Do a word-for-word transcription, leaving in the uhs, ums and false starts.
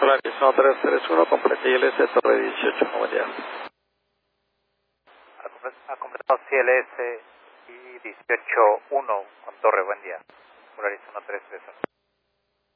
Polaris uno tres tres uno, complete I L S, torre dieciocho, buen día. Ha completado C L S y dieciocho uno con torre, buen día. Polaris uno tres tres uno.